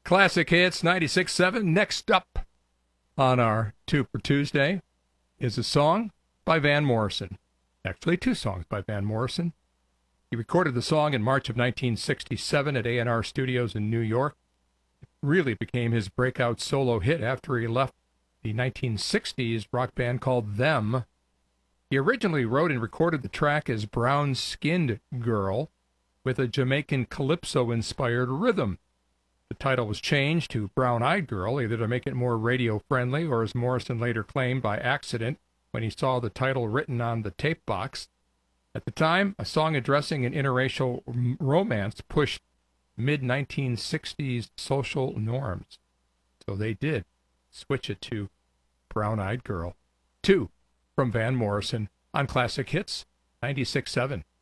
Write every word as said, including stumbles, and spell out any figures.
Classic Hits ninety-six point seven. Next up on our Two for Tuesday is a song by Van Morrison. Actually, two songs by Van Morrison. He recorded the song in March of nineteen sixty-seven at A and R Studios in New York. It really became his breakout solo hit after he left the nineteen sixties rock band called Them. He originally wrote and recorded the track as Brown-Skinned Girl with a Jamaican calypso-inspired rhythm. The title was changed to Brown-Eyed Girl, either to make it more radio-friendly or, as Morrison later claimed, by accident when he saw the title written on the tape box. At the time, a song addressing an interracial romance pushed mid nineteen sixties social norms. So they did switch it to Brown-Eyed Girl. Two from Van Morrison on Classic Hits ninety-six point seven.